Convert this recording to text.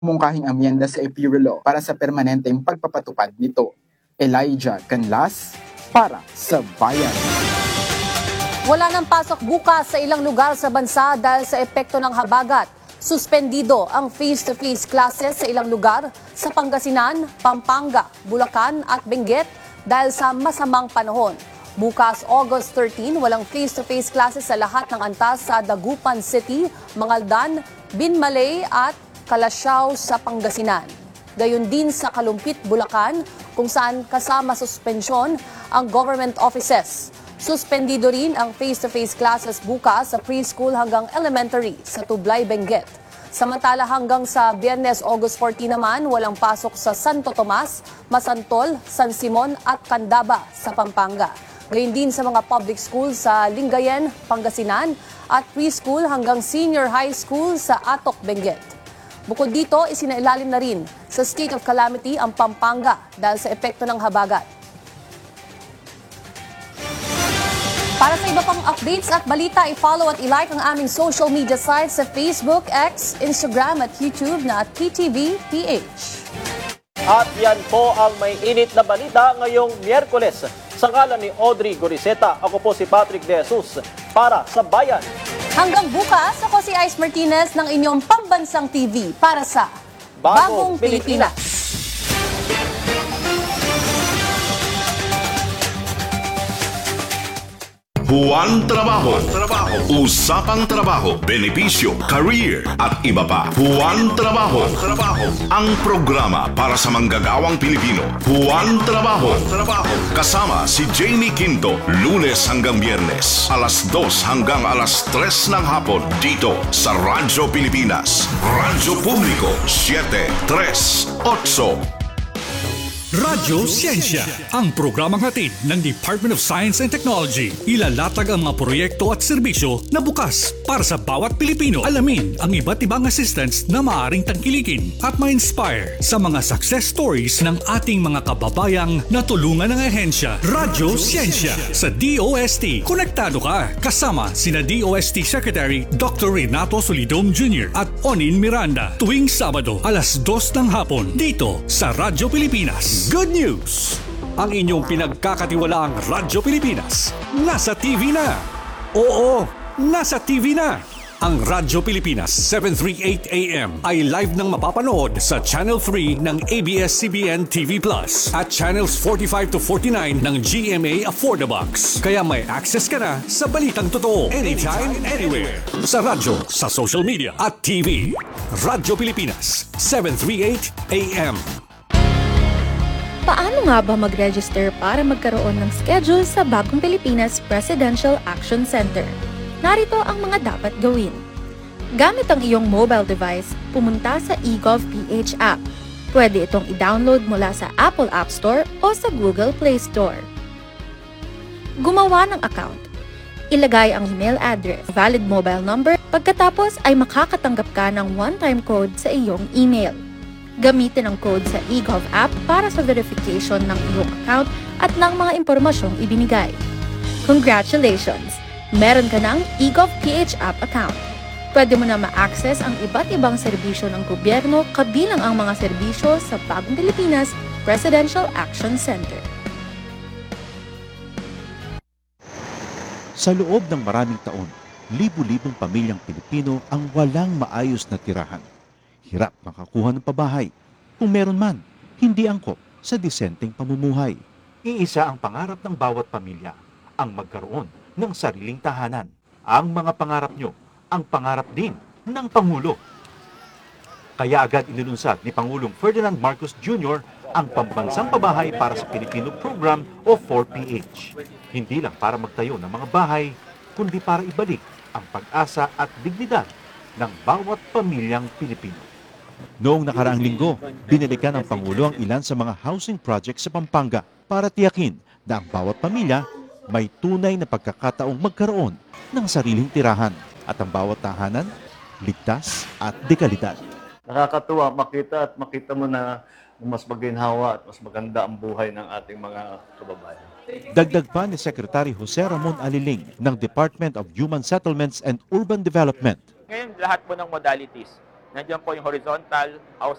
mungkahing amyenda sa EPIRO Law para sa permanenteng pagpapatupad nito. Elijah Canlas para sa Bayan. Wala nang pasok bukas sa ilang lugar sa bansa dahil sa epekto ng habagat. Suspendido ang face-to-face classes sa ilang lugar sa Pangasinan, Pampanga, Bulacan at Benguet dahil sa masamang panahon. Bukas August 13, walang face-to-face classes sa lahat ng antas sa Dagupan City, Mangaldan, Binmalay at Calasiao sa Pangasinan. Gayon din sa Kalumpit, Bulacan, kung saan kasama suspensyon ang government offices. Suspendido rin ang face-to-face classes bukas sa preschool hanggang elementary sa Tublay, Benguet. Samantala hanggang sa Biyernes, August 14 naman, walang pasok sa Santo Tomas, Masantol, San Simon at Candaba sa Pampanga. Gayon din sa mga public schools sa Lingayen, Pangasinan at preschool hanggang senior high school sa Atok, Benguet. Bukod dito, isinailalim na rin sa state of calamity ang Pampanga dahil sa epekto ng habagat. Para sa iba pang updates at balita, i-follow at i-like ang aming social media sites sa Facebook, X, Instagram at YouTube na @PTV-PH. At yan po ang may init na balita ngayong Miyerkules. Sa ngalan ni Audrey Goriseta, ako po si Patrick De Jesus para sa Bayan. Hanggang bukas, ako si Ice Martinez ng inyong pambansang TV para sa Bagong Pilipinas. Buwan Trabaho, Usapang Trabaho, Benepisyo, Career at iba pa. Buwan Trabaho, ang programa para sa manggagawang Pilipino. Buwan Trabaho, kasama si Jamie Quinto, Lunes hanggang Biyernes, alas 2 hanggang alas 3 ng hapon, dito sa Radyo Pilipinas. Radyo Publiko, 738. Radyo Siyensya, ang programang hatid ng Department of Science and Technology. Ilalatag ang mga proyekto at serbisyo na bukas para sa bawat Pilipino. Alamin ang iba't ibang assistance na maaaring tangkilikin at ma-inspire sa mga success stories ng ating mga kababayang natulungan ng ahensya. Radyo Siyensya sa DOST. Konektado ka kasama sina DOST Secretary Dr. Renato Solidom Jr. at Onin Miranda tuwing Sabado alas 2 ng hapon dito sa Radyo Pilipinas. Good news! Ang inyong pinagkakatiwalaang Radyo Pilipinas nasa TV na. Oo, nasa TV na. Ang Radyo Pilipinas 738 AM ay live nang mapapanood sa Channel 3 ng ABS-CBN TV Plus at Channels 45 to 49 ng GMA Affordabox. Kaya may access ka na sa balitang totoo anytime, anywhere. Sa radyo, sa social media at TV. Radyo Pilipinas 738 AM. Paano nga ba mag-register para magkaroon ng schedule sa Bagong Pilipinas Presidential Action Center? Narito ang mga dapat gawin. Gamit ang iyong mobile device, pumunta sa eGov.ph app. Pwede itong i-download mula sa Apple App Store o sa Google Play Store. Gumawa ng account. Ilagay ang email address, valid mobile number, pagkatapos ay makakatanggap ka ng one-time code sa iyong email. Gamitin ang code sa eGov app para sa verification ng iyong account at ng mga impormasyong ibinigay. Congratulations! Meron ka ng eGov.ph app account. Pwede mo na ma-access ang iba't ibang serbisyo ng gobyerno kabilang ang mga serbisyo sa Bagong Pilipinas Presidential Action Center. Sa loob ng maraming taon, libu-libong pamilyang Pilipino ang walang maayos na tirahan. Hirap makakuha ng pabahay. Kung meron man, hindi angkop sa disenteng pamumuhay. Iisa ang pangarap ng bawat pamilya, ang magkaroon ng sariling tahanan. Ang mga pangarap nyo, ang pangarap din ng Pangulo. Kaya agad inilunsad ni Pangulong Ferdinand Marcos Jr. ang Pambansang Pabahay para sa Pilipino Program o 4PH. Hindi lang para magtayo ng mga bahay, kundi para ibalik ang pag-asa at dignidad ng bawat pamilyang Pilipino. Noong nakaraang linggo, binalikan ng Pangulo ang ilan sa mga housing projects sa Pampanga para tiyakin na ang bawat pamilya may tunay na pagkakataong magkaroon ng sariling tirahan at ang bawat tahanan ligtas at dekalidad. Nakakatuwa makita mo na mas maginhawa at mas maganda ang buhay ng ating mga kababayan. Dagdag pa ni Secretary Jose Ramon Aliling ng Department of Human Settlements and Urban Development. Ngayon, lahat po ng modalities Nandiyan po yung horizontal,